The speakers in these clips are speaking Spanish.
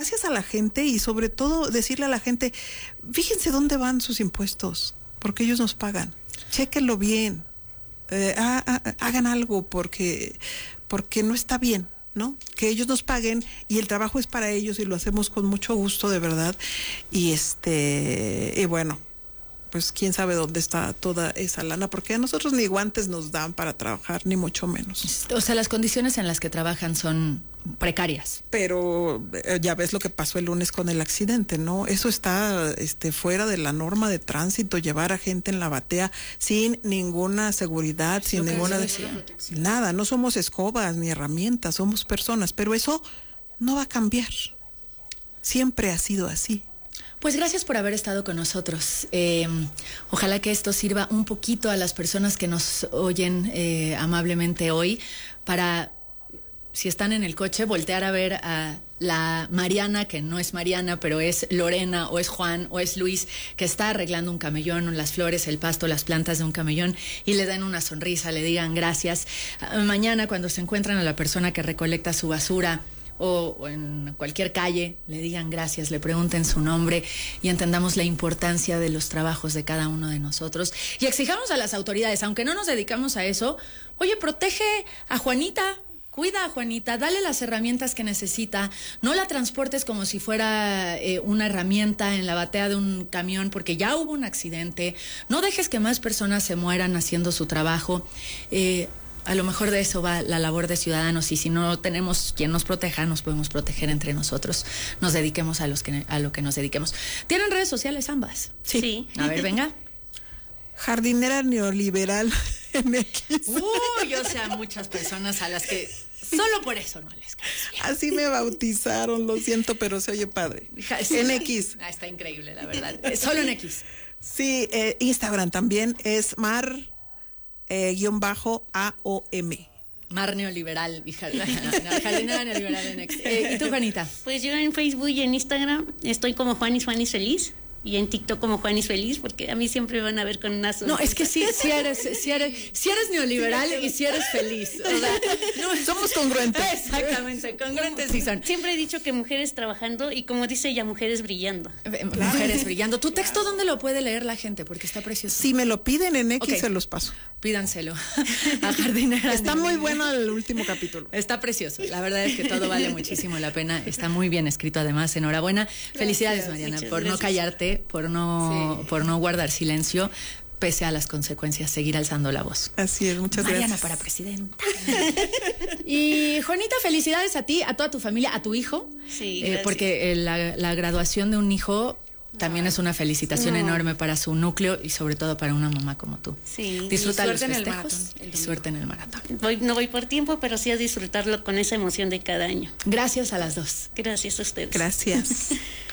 gracias a la gente y sobre todo decirle a la gente, fíjense dónde van sus impuestos, porque ellos nos pagan. Chéquenlo bien, hagan algo porque no está bien, ¿no? Que ellos nos paguen y el trabajo es para ellos y lo hacemos con mucho gusto, de verdad. Y bueno, pues quién sabe dónde está toda esa lana, porque a nosotros ni guantes nos dan para trabajar, ni mucho menos. O sea, las condiciones en las que trabajan son precarias. Pero ya ves lo que pasó el lunes con el accidente, ¿no? Eso está fuera de la norma de tránsito, llevar a gente en la batea sin ninguna seguridad, sin ninguna nada. No somos escobas ni herramientas, somos personas, pero eso no va a cambiar. Siempre ha sido así. Pues gracias por haber estado con nosotros. Ojalá que esto sirva un poquito a las personas que nos oyen amablemente hoy para, si están en el coche, voltear a ver a la Mariana, que no es Mariana, pero es Lorena, o es Juan, o es Luis, que está arreglando un camellón, las flores, el pasto, las plantas de un camellón, y le den una sonrisa, le digan gracias. Mañana, cuando se encuentran a la persona que recolecta su basura, o en cualquier calle, le digan gracias, le pregunten su nombre y entendamos la importancia de los trabajos de cada uno de nosotros. Y exijamos a las autoridades, aunque no nos dedicamos a eso, oye, protege a Juanita, cuida a Juanita, dale las herramientas que necesita, no la transportes como si fuera una herramienta en la batea de un camión, porque ya hubo un accidente, no dejes que más personas se mueran haciendo su trabajo. A lo mejor de eso va la labor de ciudadanos, y si no tenemos quien nos proteja, nos podemos proteger entre nosotros. Nos dediquemos a lo que nos dediquemos. ¿Tienen redes sociales ambas? Sí. A ver, venga. Jardinera Neoliberal MX. Uy, o sea, muchas personas a las que solo por eso no les cae bien. Así me bautizaron, lo siento, pero se oye padre. En X. Está increíble, la verdad. Solo en X. Sí, Instagram también es _AOM. Mar Neoliberal, Jardinera Neoliberal en X. ¿Y tú, Juanita? Pues yo en Facebook y en Instagram estoy como Juanis Feliz. Y en TikTok como Juanis Feliz, porque a mí siempre van a ver con una sonrisa. No, es que sí eres neoliberal y sí eres feliz. O sea, no, somos congruentes. Exactamente, congruentes sí son. Siempre he dicho que mujeres trabajando y, como dice ella, mujeres brillando. Claro. Mujeres brillando. ¿Tu texto dónde lo puede leer la gente? Porque está precioso. Si me lo piden en X, se los paso. Pídanselo a Jardinera. Está muy bueno el último capítulo. Está precioso. La verdad es que todo vale muchísimo la pena. Está muy bien escrito, además. Enhorabuena. Gracias, felicidades, Mariana, por no callarte, por no guardar silencio, pese a las consecuencias, seguir alzando la voz. Así es, muchas Mariana gracias. para presidenta. Y Juanita, felicidades a ti, a toda tu familia, a tu hijo. Sí, porque la graduación de un hijo también es una felicitación enorme para su núcleo y sobre todo para una mamá como tú. Sí. Disfruta los festejos y suerte en el maratón. No voy por tiempo, pero sí a disfrutarlo con esa emoción de cada año. Gracias a las dos. Gracias a ustedes. Gracias.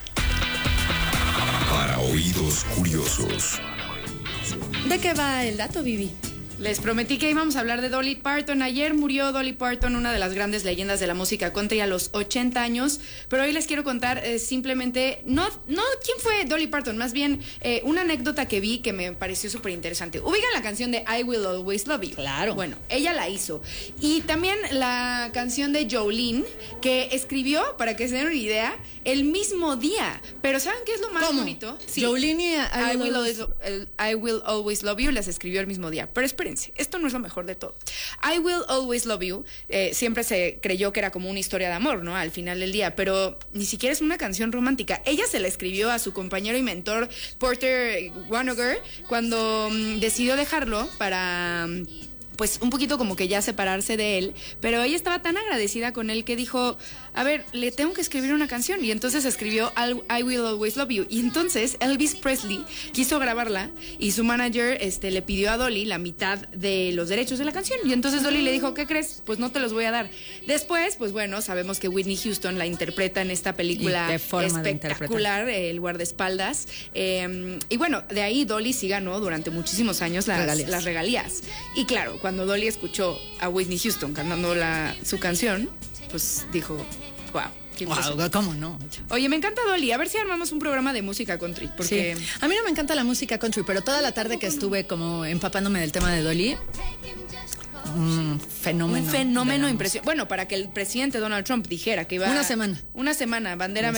Para oídos curiosos. ¿De qué va el dato, Vivi? Les prometí que íbamos a hablar de Dolly Parton. Ayer murió Dolly Parton, una de las grandes leyendas de la música country, a los 80 años. Pero hoy les quiero contar simplemente, no quién fue Dolly Parton, más bien una anécdota que vi que me pareció súper interesante. Ubican la canción de I Will Always Love You. Claro. Bueno, ella la hizo. Y también la canción de Jolene, que escribió, para que se den una idea, el mismo día. Pero ¿saben qué es lo más bonito? Sí. Jolene y I Will Always Love You las escribió el mismo día. Pero espérense, esto no es lo mejor de todo. I Will Always Love You siempre se creyó que era como una historia de amor, ¿no? Al final del día, pero ni siquiera es una canción romántica. Ella se la escribió a su compañero y mentor Porter Wagoner cuando decidió dejarlo para pues un poquito como que ya separarse de él, pero ella estaba tan agradecida con él que dijo, a ver, le tengo que escribir una canción, y entonces escribió I Will Always Love You, y entonces Elvis Presley quiso grabarla, y su manager le pidió a Dolly la mitad de los derechos de la canción, y entonces Dolly le dijo, ¿qué crees? Pues no te los voy a dar. Después, pues bueno, sabemos que Whitney Houston la interpreta en esta película espectacular, El guardaespaldas, y bueno, de ahí Dolly sí ganó durante muchísimos años las regalías, y claro, cuando Dolly escuchó a Whitney Houston cantando su canción, pues dijo, wow, ¿cómo no? Oye, me encanta Dolly, a ver si armamos un programa de música country, porque sí. A mí no me encanta la música country, pero toda la tarde que estuve como empapándome del tema de Dolly, un fenómeno impresionante. Bueno, para que el presidente Donald Trump dijera que iba una semana bandera